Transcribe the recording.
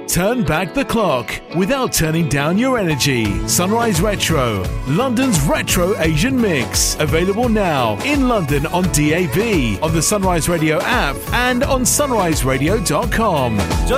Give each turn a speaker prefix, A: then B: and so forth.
A: Turn back the clock without turning down your energy. Sunrise Retro, London's retro Asian mix. Available now in London on DAB, on the Sunrise Radio app and on sunriseradio.com.